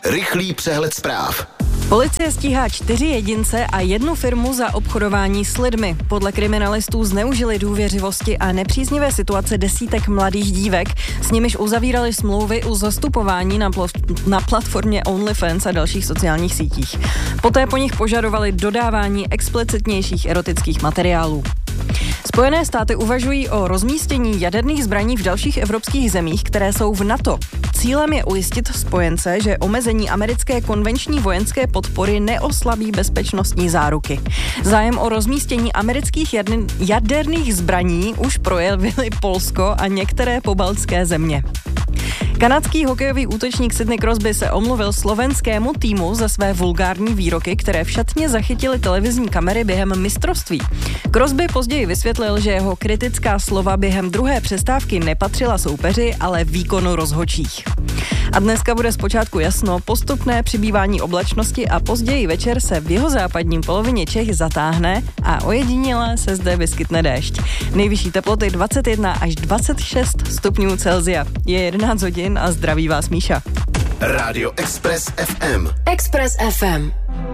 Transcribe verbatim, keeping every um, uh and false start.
Rychlý přehled zpráv. Policie stíhá čtyři jedince a jednu firmu za obchodování s lidmi. Podle kriminalistů zneužili důvěřivosti a nepříznivé situace desítek mladých dívek, s nimiž uzavírali smlouvy o zastupování na, pl- na platformě OnlyFans a dalších sociálních sítích. Poté po nich požadovali dodávání explicitnějších erotických materiálů. Spojené státy uvažují o rozmístění jaderných zbraní v dalších evropských zemích, které jsou v NATO. Cílem je ujistit spojence, že omezení americké konvenční vojenské podpory neoslabí bezpečnostní záruky. Zájem o rozmístění amerických jaderných zbraní už projevily Polsko a některé pobaltské země. Kanadský hokejový útočník Sidney Crosby se omluvil slovenskému týmu za své vulgární výroky, které v šatně zachytily televizní kamery během mistrovství. Crosby později vysvětlil, že jeho kritická slova během druhé přestávky nepatřila soupeři, ale výkonu rozhodčích. A dneska bude zpočátku jasno, postupné přibývání oblačnosti a později večer se v jihozápadním polovině Čech zatáhne a ojediněle se zde vyskytne déšť. Nejvyšší teploty dvacet jedna až dvacet šest stupňů Celsia. Je jedenáct hodin a zdraví vás Míša. Rádio Express ef em. Express ef em.